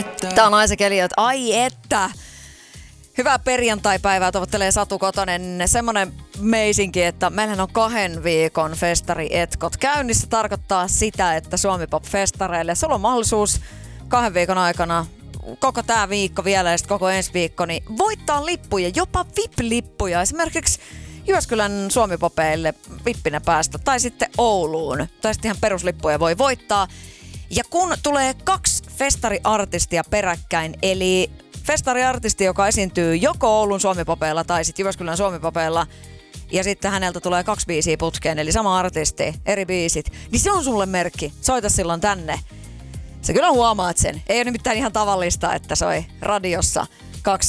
Tää on Isaac Elliot. Ai että! Hyvää perjantai-päivää tavoittelee Satu Kotonen. Semmonen meisinki, että meillähän on 2 viikon festarietkot käynnissä. Tarkoittaa sitä, että Suomi Pop-festareille sulla on mahdollisuus 2 viikon aikana, koko tää viikko vielä ja sitten koko ensi viikko, niin voittaa lippuja, jopa VIP-lippuja. Esimerkiksi Jyväskylän Suomi Popeille vippinä päästä, tai sitten Ouluun. Tai sitten ihan peruslippuja voi voittaa. Ja kun tulee 2 festariartistia peräkkäin, eli festariartisti, joka esiintyy joko Oulun Suomi-Popeilla tai sitten Jyväskylän Suomi-Popeilla, ja sitten häneltä tulee 2 biisiä putkeen, eli sama artisti, eri biisit, niin se on sulle merkki. Soita silloin tänne. Sä kyllä huomaat sen. Ei ole nimittäin ihan tavallista, että soi radiossa 2